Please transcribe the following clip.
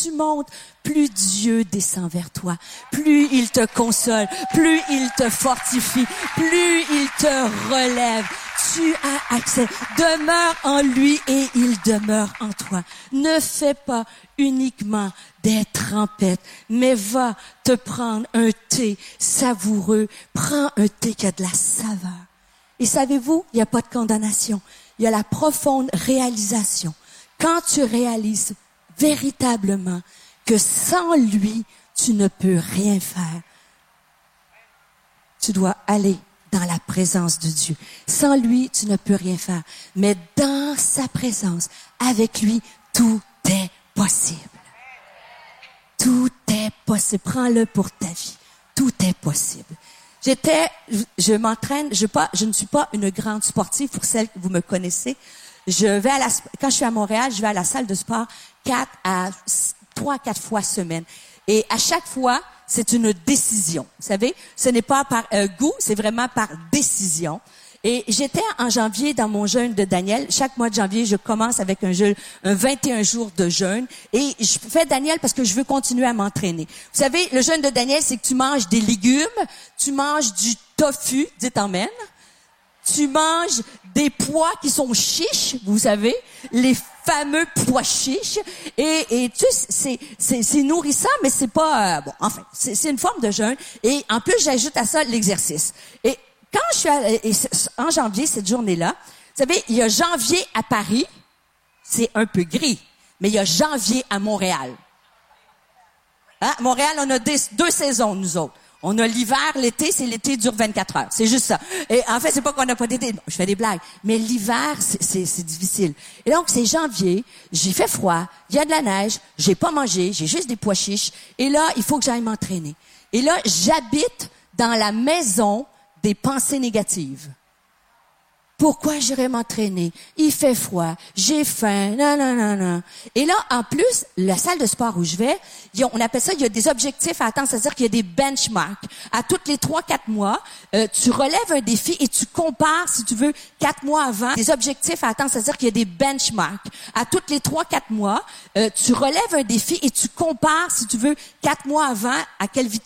tu montes, plus Dieu descend vers toi, plus il te console, plus il te fortifie, plus il te relève. Tu as accès. Demeure en lui et il demeure en toi. Ne fais pas uniquement des trempettes, mais va te prendre un thé savoureux. Prends un thé qui a de la saveur. Et savez-vous, il n'y a pas de condamnation. Il y a la profonde réalisation. Quand tu réalises véritablement que sans lui, tu ne peux rien faire, tu dois aller dans la présence de Dieu. Sans lui, tu ne peux rien faire. Mais dans sa présence, avec lui, tout est possible. Tout est possible. Prends-le pour ta vie. Tout est possible. Je m'entraîne, je ne suis pas une grande sportive pour celles que vous me connaissez. Quand je suis à Montréal, je vais à la salle de sport 3 à 4 fois semaine. Et à chaque fois, c'est une décision. Vous savez, ce n'est pas par goût, c'est vraiment par décision. Et j'étais en janvier dans mon jeûne de Daniel. Chaque mois de janvier, je commence avec un 21 jours de jeûne. Et je fais Daniel parce que je veux continuer à m'entraîner. Vous savez, le jeûne de Daniel, c'est que tu manges des légumes, tu manges du tofu, dites amen. Tu manges des pois qui sont chiches, vous savez, les fameux pois chiches. Et tu sais, c'est nourrissant, mais c'est pas c'est une forme de jeûne. Et en plus, j'ajoute à ça l'exercice. Et quand je suis en janvier, cette journée-là, vous savez, il y a janvier à Paris, c'est un peu gris, mais il y a janvier à Montréal. Hein? Montréal, on a deux saisons, nous autres. On a l'hiver, l'été, c'est l'été dure 24 heures. C'est juste ça. Et en fait, c'est pas qu'on n'a pas d'été. Bon, je fais des blagues. Mais l'hiver, c'est difficile. Et donc, c'est janvier, j'ai fait froid, il y a de la neige, j'ai pas mangé, j'ai juste des pois chiches. Et là, il faut que j'aille m'entraîner. Et là, j'habite dans la maison des pensées négatives. Pourquoi j'irais m'entraîner? Il fait froid, j'ai faim, non. Et là, en plus, la salle de sport où je vais, on appelle ça, il y a des objectifs à atteindre, c'est-à-dire qu'il y a des benchmarks. À toutes les 3-4 mois, tu relèves un défi et tu compares, si tu veux, 4 mois avant, des objectifs à atteindre, c'est-à-dire qu'il y a des benchmarks. À toutes les 3-4 mois, tu relèves un défi et tu compares, si tu veux, 4 mois avant, à quelle vitesse